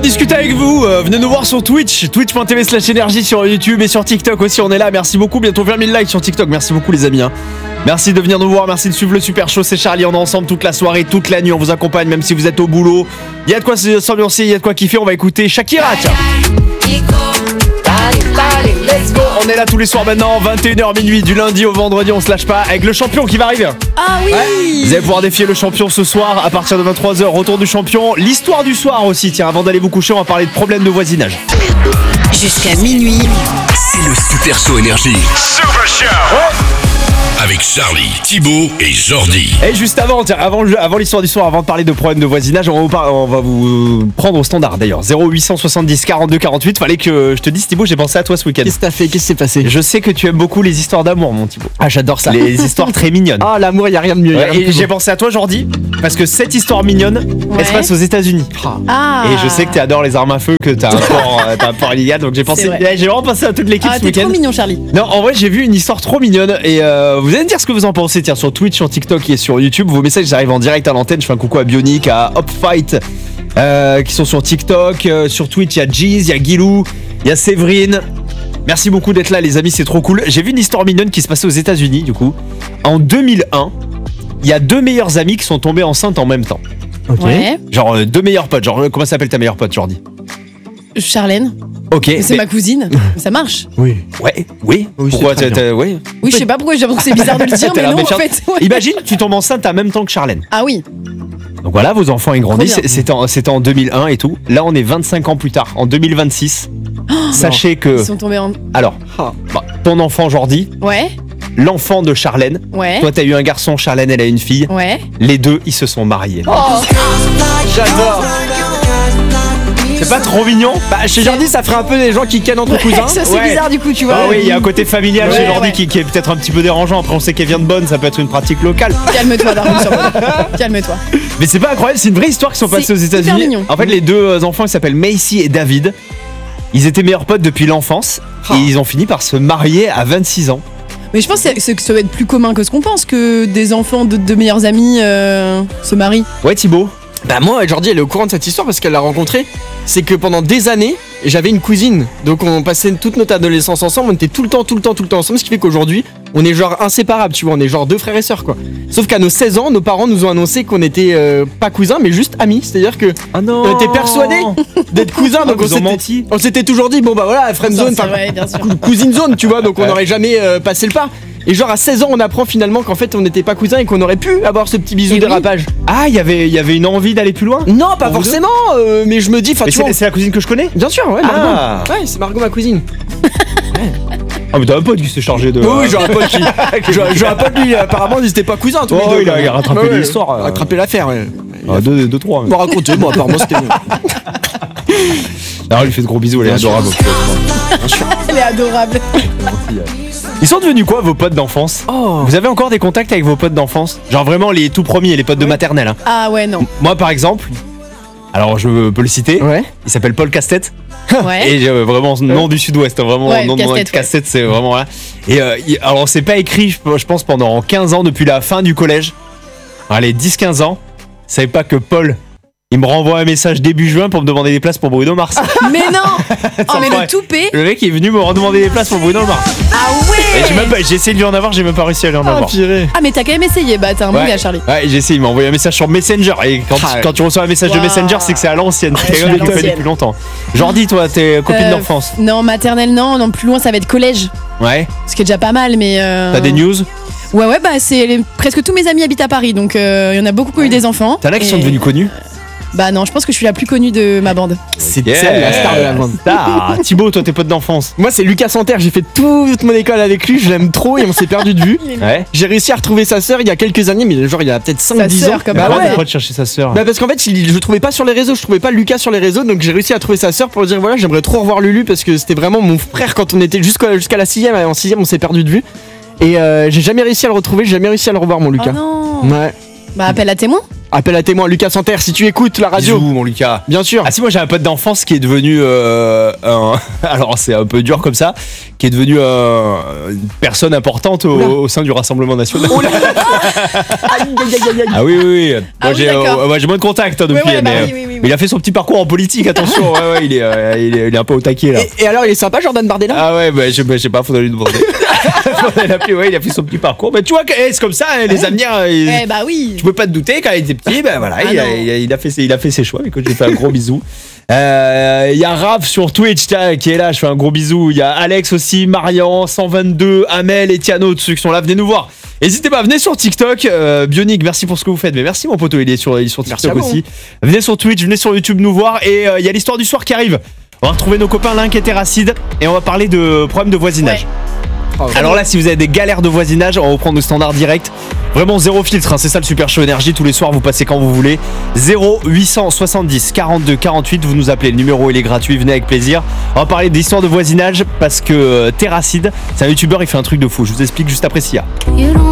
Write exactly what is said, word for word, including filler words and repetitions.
discuter avec vous, euh, venez nous voir sur Twitch, twitch point tv slash énergie sur YouTube et sur TikTok aussi, on est là, merci beaucoup, bientôt vingt mille likes sur TikTok, merci beaucoup les amis hein. Merci de venir nous voir, merci de suivre le Super Show, c'est Charlie, on est ensemble toute la soirée, toute la nuit, on vous accompagne même si vous êtes au boulot. Il y a de quoi s'ambiancer, il y a de quoi kiffer, on va écouter Shakira tiens. Let's go. On est là tous les soirs maintenant, vingt et une heures minuit, du lundi au vendredi, on se lâche pas, avec le champion qui va arriver. Ah oui ouais. Vous allez pouvoir défier le champion ce soir à partir de vingt-trois heures, retour du champion. L'histoire du soir aussi, tiens, avant d'aller vous coucher, on va parler de problèmes de voisinage. Jusqu'à minuit, c'est le Super Show Énergie. Super Show ouais. Avec Charlie, Thibaut et Jordi. Et juste avant, tiens, avant, avant l'histoire du soir, avant de parler de problèmes de voisinage, on va vous, par... on va vous prendre au standard d'ailleurs. zéro huit cent soixante-dix quarante-deux quarante-huit. Fallait que je te dise, Thibaut, j'ai pensé à toi ce week-end. Qu'est-ce que t'as fait? Qu'est-ce qui s'est passé? Je sais que tu aimes beaucoup les histoires d'amour, mon Thibaut. Ah, j'adore ça. Les histoires très mignonnes. Ah, l'amour, y a rien de mieux. Ouais, et j'ai pensé à toi, Jordi, parce que cette histoire mignonne, ouais. elle se passe aux États-Unis. Ah. Et je sais que tu adores les armes à feu, que t'as un port, t'as un port illégal, donc j'ai pensé, ouais, j'ai vraiment pensé à toute l'équipe ah, ce week-end. Ah, t'es trop mignon, Charlie. Non, en vrai, j'ai vu une histoire trop mignonne et euh, vous allez me dire ce que vous en pensez. Tiens, sur Twitch, sur TikTok et sur YouTube, vos messages arrivent en direct à l'antenne. Je fais un coucou à Bionic, à Hopfight, euh, qui sont sur TikTok. Euh, sur Twitch, il y a Jeez, il y a Guilou, il y a Séverine. Merci beaucoup d'être là, les amis, c'est trop cool. J'ai vu une histoire mignonne qui se passait aux États-Unis, du coup. En deux mille un, il y a deux meilleures amies qui sont tombées enceintes en même temps. Ok. Ouais. Genre euh, deux meilleurs potes. Genre, comment s'appelle ta meilleure pote, Jordi? Charlène. Ok. C'est mais... ma cousine. Ça marche. Oui. Ouais. Oui. oui pourquoi t'as, t'as, ouais. Oui, je sais pas pourquoi. J'ai l'impression que c'est bizarre de le dire, mais non, en fait. Ouais. Imagine, tu tombes enceinte en même temps que Charlène. Ah oui. Donc voilà, vos enfants ils grandissent. C'était en, c'était en deux mille un et tout. Là, on est vingt-cinq ans plus tard, en deux mille vingt-six. Oh, Sachez non. que. Ils sont tombés en. Alors, oh. bah, ton enfant Jordi. Ouais. L'enfant de Charlène. Ouais. Toi, t'as eu un garçon, Charlène, elle a une fille. Ouais. Les deux, ils se sont mariés. Oh. J'adore. C'est pas trop mignon? Bah chez Jordi ça ferait un peu des gens qui kennent entre ouais, cousins. Ça c'est ouais. bizarre du coup tu vois. Ah oui, il y a un côté familial ouais, chez Jordi ouais. qui, qui est peut-être un petit peu dérangeant. Après on sait qu'elle vient de Bonne, ça peut être une pratique locale. Calme-toi Darwin. Calme-toi. Mais c'est pas incroyable, c'est une vraie histoire qui sont passées aux États-Unis. En fait les deux enfants ils s'appellent Macy et David. Ils étaient meilleurs potes depuis l'enfance oh. et ils ont fini par se marier à vingt-six ans. Mais je pense que ça va être plus commun que ce qu'on pense que des enfants de, de meilleurs amis euh, se marient. Ouais Thibaut. Bah moi, Jordi, elle est au courant de cette histoire parce qu'elle l'a rencontrée. C'est que pendant des années, j'avais une cousine. Donc on passait toute notre adolescence ensemble. On était tout le temps, tout le temps, tout le temps ensemble. Ce qui fait qu'aujourd'hui, on est genre inséparables, tu vois. On est genre deux frères et sœurs, quoi. Sauf qu'à nos seize ans, nos parents nous ont annoncé qu'on était euh, pas cousins, mais juste amis. C'est-à-dire que ah non. on était persuadés d'être cousins. Donc on, on, s'était, menti. on s'était toujours dit, bon bah voilà, friend zone, cousine zone, tu vois. Donc on n'aurait jamais euh, passé le pas. Et genre à seize ans on apprend finalement qu'en fait on n'était pas cousins et qu'on aurait pu avoir ce petit bisou et dérapage. Oui. Ah il y avait, y avait une envie d'aller plus loin? Non pas forcément euh, mais je me dis... Mais c'est, c'est la cousine que je connais? Bien sûr ouais Margot. Ah. Ouais c'est Margot ma cousine. Ouais. Ah mais t'as un pote qui s'est chargé de... Oui j'ai un pote qui... j'ai un pote lui apparemment ils étaient pas cousins tous les oh, deux. Il a, il a rattrapé ouais, l'histoire. Euh... rattrapé l'affaire ouais. Ah, deux, deux, trois. Bon racontez moi apparemment c'était... Alors elle lui fait de gros bisous, elle est adorable. Bien sûr. Elle est adorable. Ils sont devenus quoi vos potes d'enfance? Oh. Vous avez encore des contacts avec vos potes d'enfance? Genre vraiment les tout premiers, les potes oui. de maternelle hein. Ah ouais non. Moi par exemple, alors je peux le citer, ouais. il s'appelle Paul Casse-Tête. Ouais. Et euh, vraiment nom du sud-ouest, vraiment ouais, nom de Casse-Tête, Casse-Tête c'est vraiment là. Et euh, il, alors on s'est pas écrit je pense pendant quinze ans depuis la fin du collège. Allez dix quinze ans, je savais pas que Paul... Il me renvoie un message début juin pour me demander des places pour Bruno Mars. Mais non. Oh mais le toupet. Le mec est venu me redemander des places pour Bruno Mars. Ah ouais. Et j'ai, même pas, j'ai essayé de lui en avoir, j'ai même pas réussi à lui en ah, avoir. Purée. Ah mais t'as quand même essayé, bah t'es un bon ouais. gars Charlie. Ouais j'ai essayé, il m'a envoyé un message sur Messenger. Et quand, ah, quand tu reçois un message wow. de Messenger, c'est que c'est à l'ancienne. C'est quelqu'un qui le fait depuis longtemps. Jordi, toi, t'es copine euh, d'enfance? Non, maternelle non, non plus loin ça va être collège. Ouais. Ce qui est déjà pas mal mais... Euh... T'as des news? Ouais ouais bah c'est les... presque tous mes amis habitent à Paris donc il euh, y en a beaucoup qui ont eu des enfants. T'en as qui et... sont devenus connus? Bah non, je pense que je suis la plus connue de ma bande. C'est yeah. celle, la star de la bande. Ah, Thibaut, toi, tes potes d'enfance? Moi, c'est Lucas Santerre. J'ai fait toute mon école avec lui. Je l'aime trop et on s'est perdu de vue. Ouais. J'ai réussi à retrouver sa sœur il y a quelques années, mais genre il y a peut-être cinq dix ans. Comme bah ouais. Pourquoi de chercher sa sœur? Bah parce qu'en fait, il, je le trouvais pas sur les réseaux. Je trouvais pas Lucas sur les réseaux, donc j'ai réussi à trouver sa sœur pour dire voilà, j'aimerais trop revoir Lulu parce que c'était vraiment mon frère quand on était jusqu'à, jusqu'à la sixième. En sixième, on s'est perdu de vue. Et euh, j'ai jamais réussi à le retrouver. J'ai jamais réussi à le revoir, mon Lucas. Oh non. Ouais. Bah appelle à témoin. Appel à témoin, Lucas Santerre, si tu écoutes la radio. Bisous, mon Lucas. Bien sûr. Ah si, moi j'ai un pote d'enfance qui est devenu euh, un... alors c'est un peu dur comme ça, qui est devenu euh, une personne importante au, au sein du Rassemblement National. Oh là. Ah oui oui oui. Moi ah j'ai, oui, euh, moi j'ai moins de contact hein, depuis. Ouais, ouais, bah, mais, oui, oui, oui, oui. Mais il a fait son petit parcours en politique, attention, ouais, ouais, il est, euh, il est, il est un peu au taquet là. Et, et alors, il est sympa, Jordan Bardella? Ah ouais, bah, je, bah, je sais pas, faudrait lui demander. faudrait l'appeler, ouais, il a fait son petit parcours. Bah, tu vois, que, eh, c'est comme ça, hein, les Amniens. ils- Eh bah oui. Tu peux pas te douter, quand il était petit, ben voilà, Ah il, a, non. il, a, il a fait ses, il a fait ses choix. Écoute, je lui fais un gros bisou. Euh, Il y a Raph sur Twitch tiens, qui est là, je fais un gros bisou. Il y a Alex aussi, Marian, cent vingt-deux, Amel, Etiano, tous ceux qui sont là, venez nous voir. N'hésitez pas, venez sur TikTok. Euh, Bionic, merci pour ce que vous faites. Mais merci mon poteau, il est sur, il est sur Merci à TikTok vous. aussi. Venez sur Twitch, venez sur YouTube nous voir. Et euh, il y a l'histoire du soir qui arrive. On va retrouver nos copains Link et Terracide. Et on va parler de problèmes de voisinage. Oh, Alors là, si vous avez des galères de voisinage, on va vous prendre le standard direct. Vraiment zéro filtre, hein, c'est ça le Super Show Énergie. Tous les soirs, vous passez quand vous voulez. zéro huit cent soixante-dix quarante-deux quarante-huit, vous nous appelez. Le numéro, il est gratuit, venez avec plaisir. On va parler d'histoire de voisinage parce que euh, Terracide, c'est un youtubeur, il fait un truc de fou. Je vous explique juste après Sia. You don't